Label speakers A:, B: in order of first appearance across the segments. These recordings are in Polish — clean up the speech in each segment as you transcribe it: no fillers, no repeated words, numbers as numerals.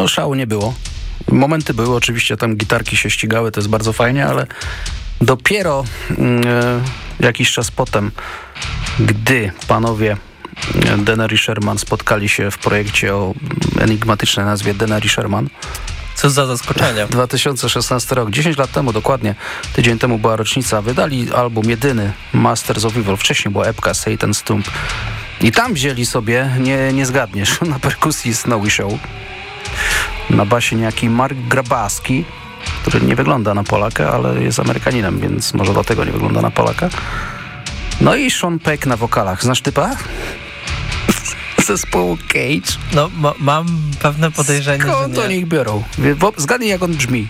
A: No szału nie było. Momenty były, oczywiście tam gitarki się ścigały, to jest bardzo fajnie, ale dopiero jakiś czas potem, gdy panowie Denner i Sherman spotkali się w projekcie o enigmatycznej nazwie Denner i Sherman.
B: Co za zaskoczenie.
A: 2016 rok, 10 lat temu dokładnie, tydzień temu była rocznica, wydali album jedyny Masters of Evil, wcześniej była epka Satan's Tomb i tam wzięli sobie, nie zgadniesz, na perkusji Snowy Show, na basie niejaki Mark Grabaski, który nie wygląda na Polaka, ale jest Amerykaninem, więc może dlatego nie wygląda na Polaka. No i Sean Peck na wokalach. Znasz typa? Zespołu Cage.
B: No, mam pewne podejrzenie,
A: skąd
B: że nie.
A: oni ich biorą? Zgadnij, jak on brzmi.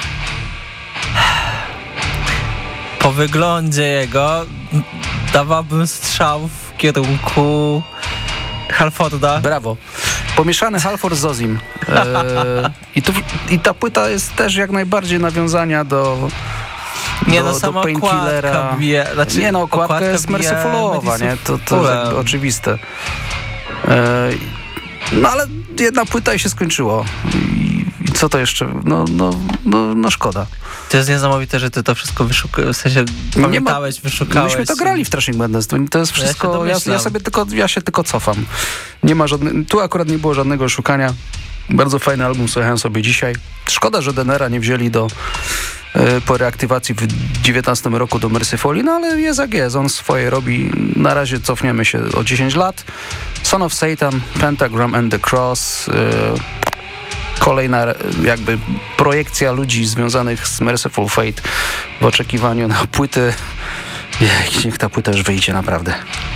B: Po wyglądzie jego dawałbym strzał w kierunku Halforda.
A: Brawo. Pomieszany Halford z Ozim. I ta płyta jest też jak najbardziej nawiązania do Painkillera. Nie no, okładka jest Mercyfulowa, nie? To jest jakby oczywiste. No ale jedna płyta i się skończyło. I co to jeszcze? No szkoda.
B: To jest niesamowite, że ty to wszystko w sensie pamiętałeś, wyszukałeś.
A: Myśmy to grali w Thrashing Madness. To jest wszystko, ja się tylko cofam. Nie ma tu akurat nie było żadnego szukania. Bardzo fajny album, słuchałem sobie dzisiaj. Szkoda, że Dennera nie wzięli po reaktywacji w 2019 roku do Mercyfuli, no ale jest jak jest, on swoje robi. Na razie cofniemy się o 10 lat. Son of Satan, Pentagram and the Cross, kolejna jakby projekcja ludzi związanych z Mercyful Fate w oczekiwaniu na płyty. Niech ta płyta już wyjdzie naprawdę.